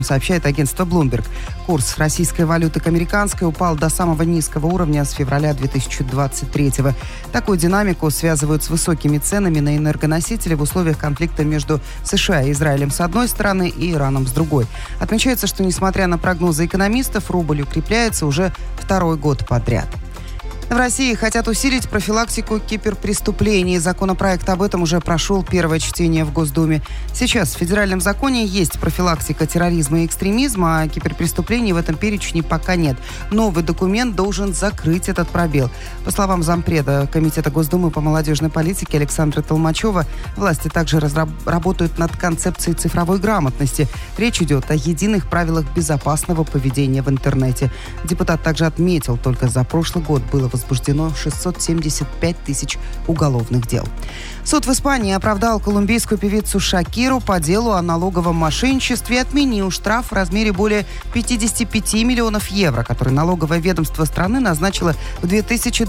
сообщает агентство Bloomberg. Курс российской валюты к американской упал до самого низкого уровня с февраля 2023-го. Такую динамику связывают с высокими ценами на энергоносители в условиях конфликта между США и Израилем с одной стороны и Ираном с другой. Отмечается, что несмотря на прогнозы экономистов, рубль укрепляется уже второй год подряд. В России хотят усилить профилактику киберпреступлений. Законопроект об этом уже прошел первое чтение в Госдуме. Сейчас в федеральном законе есть профилактика терроризма и экстремизма, а киберпреступлений в этом перечне пока нет. Новый документ должен закрыть этот пробел. По словам зампреда Комитета Госдумы по молодежной политике Александра Толмачева, власти также работают над концепцией цифровой грамотности. Речь идет о единых правилах безопасного поведения в интернете. Депутат также отметил, только за прошлый год было возбуждено 675 тысяч уголовных дел. Суд в Испании оправдал колумбийскую певицу Шакиру по делу о налоговом мошенничестве и отменил штраф в размере более 55 миллионов евро, который налоговое ведомство страны назначило в 2020